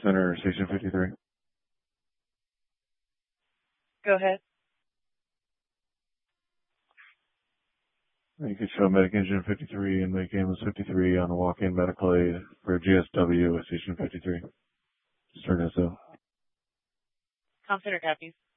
Center, Station 53. Go ahead. You could show Medic Engine 53 and Medic Ambulance 53 on the walk-in medical aid for GSW at Station 53. Just turn SO. Comm Center copies.